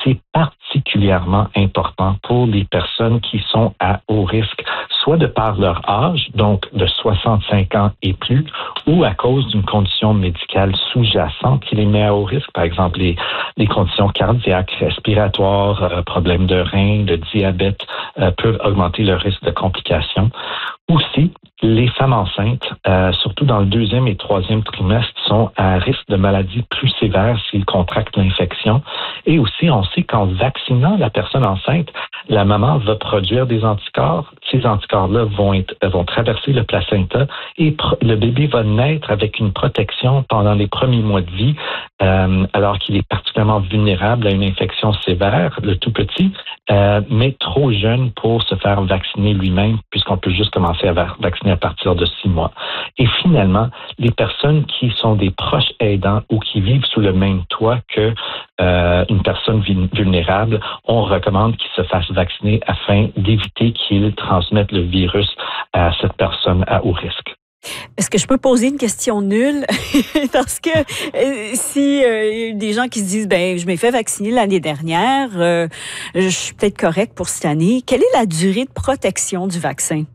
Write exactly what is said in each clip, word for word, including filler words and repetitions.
c'est particulièrement important pour les personnes qui sont à haut risque, soit de par leur âge, donc de soixante-cinq ans et plus, ou à cause d'une condition médicale sous-jacente qui les met à haut risque, par exemple les, les conditions cardiaques, respiratoires, euh, problèmes de reins, de diabète, euh, peuvent augmenter le risque de complications. Aussi, les femmes enceintes, euh, surtout dans le deuxième et troisième trimestre, sont à risque de maladies plus sévères s'ils contractent l'infection. Et aussi, on sait qu'en vaccinant la personne enceinte, la maman va produire des anticorps. Ces anticorps-là vont être, vont traverser le placenta et pr- le bébé va naître avec une protection pendant les premiers mois de vie, euh, alors qu'il est particulièrement vulnérable à une infection sévère, le tout petit, euh, mais trop jeune pour se faire vacciner lui-même, puisqu'on peut juste commencer à va- vacciner à partir de six mois. Et finalement, les personnes qui sont des proches aidants ou qui vivent sous le même toit que euh, une personne vulnérable, on recommande qu'ils se fassent vacciner afin d'éviter qu'ils transmettent le virus à cette personne à haut risque. Est-ce que je peux poser une question nulle? Parce que euh, si euh, des gens qui se disent, ben, je m'ai fait vacciner l'année dernière, euh, je suis peut-être correct pour cette année. Quelle est la durée de protection du vaccin?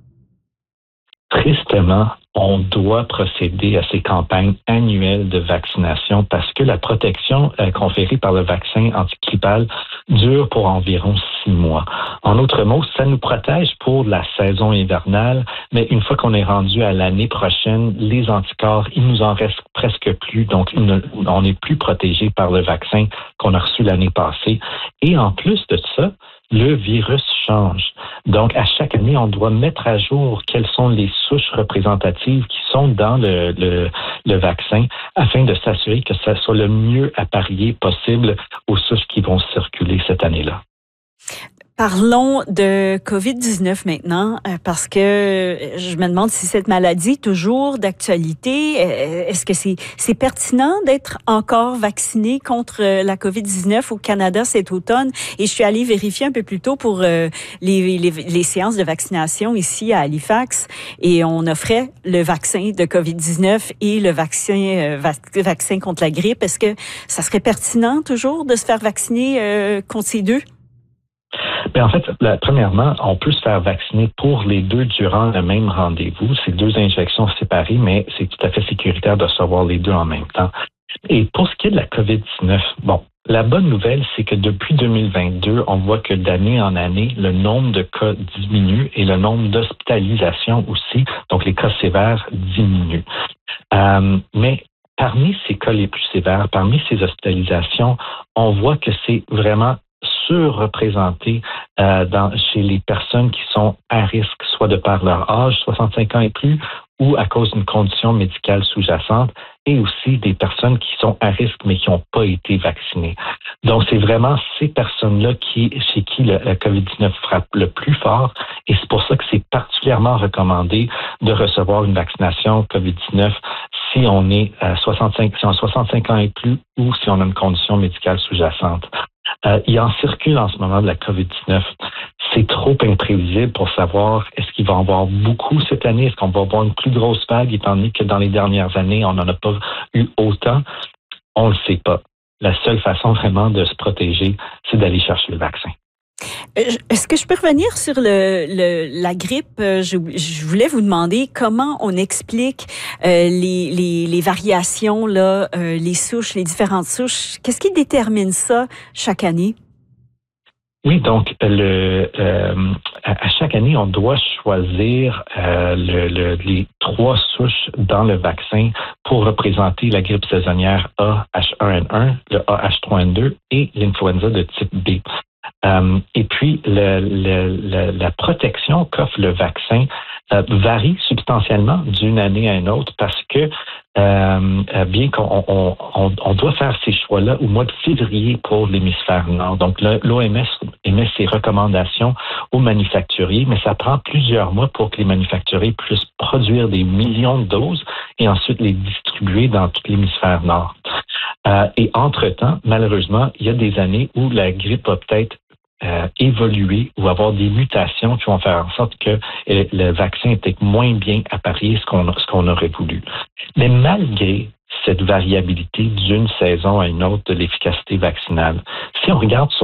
Tristement, on doit procéder à ces campagnes annuelles de vaccination parce que la protection euh, conférée par le vaccin antigrippal dure pour environ six mois. En d'autres mots, ça nous protège pour la saison hivernale, mais une fois qu'on est rendu à l'année prochaine, les anticorps, il nous en reste presque plus, donc on n'est plus protégé par le vaccin qu'on a reçu l'année passée. Et en plus de ça, le virus change. Donc, à chaque année, on doit mettre à jour quelles sont les souches représentatives qui sont dans le, le, le vaccin afin de s'assurer que ça soit le mieux apparié possible aux souches qui vont circuler cette année-là. Parlons de covid dix-neuf maintenant, parce que je me demande si cette maladie est toujours d'actualité. Est-ce que c'est, c'est pertinent d'être encore vacciné contre la covid dix-neuf au Canada cet automne? Et je suis allée vérifier un peu plus tôt pour les, les, les séances de vaccination ici à Halifax, et on offrait le vaccin de covid dix-neuf et le vaccin, vac- vaccin contre la grippe. Est-ce que ça serait pertinent toujours de se faire vacciner euh, contre ces deux? Bien, en fait, la, premièrement, on peut se faire vacciner pour les deux durant le même rendez-vous. C'est deux injections séparées, mais c'est tout à fait sécuritaire de recevoir les deux en même temps. Et pour ce qui est de la covid dix-neuf, bon, la bonne nouvelle, c'est que depuis deux mille vingt-deux, on voit que d'année en année, le nombre de cas diminue et le nombre d'hospitalisations aussi, donc les cas sévères diminuent. Euh, mais parmi ces cas les plus sévères, parmi ces hospitalisations, on voit que c'est vraiment surreprésentés euh, dans, chez les personnes qui sont à risque, soit de par leur âge, soixante-cinq ans et plus, ou à cause d'une condition médicale sous-jacente, et aussi des personnes qui sont à risque mais qui n'ont pas été vaccinées. Donc, c'est vraiment ces personnes-là qui, chez qui le, la covid dix-neuf frappe le plus fort, et c'est pour ça que c'est particulièrement recommandé de recevoir une vaccination covid dix-neuf si on est à soixante-cinq, si on a soixante-cinq ans et plus, ou si on a une condition médicale sous-jacente. Euh, il en circule en ce moment de la covid dix-neuf. C'est trop imprévisible pour savoir est-ce qu'il va en avoir beaucoup cette année, est-ce qu'on va avoir une plus grosse vague, étant donné que dans les dernières années, on n'en a pas eu autant. On ne le sait pas. La seule façon vraiment de se protéger, c'est d'aller chercher le vaccin. Est-ce que je peux revenir sur le, le la grippe? Je, je voulais vous demander comment on explique euh, les, les, les variations, là, euh, les souches, les différentes souches. Qu'est-ce qui détermine ça chaque année? Oui, donc le euh, à chaque année, on doit choisir euh, le, le, les trois souches dans le vaccin pour représenter la grippe saisonnière A H un N un, le A H trois N deux et l'influenza de type B. Euh, et puis, le, le, le, la protection qu'offre le vaccin euh, varie substantiellement d'une année à une autre parce que euh, bien qu'on on, on, on doit faire ces choix-là au mois de février pour l'hémisphère nord. Donc, l'O M S émet ses recommandations aux manufacturiers, mais ça prend plusieurs mois pour que les manufacturiers puissent produire des millions de doses et ensuite les distribuer dans tout l'hémisphère nord. Euh, et entre-temps, malheureusement, il y a des années où la grippe va peut-être euh, évoluer ou avoir des mutations qui vont faire en sorte que euh, le vaccin est peut-être moins bien apparié ce qu'on, ce qu'on aurait voulu. Mais malgré cette variabilité d'une saison à une autre de l'efficacité vaccinale, si on regarde sur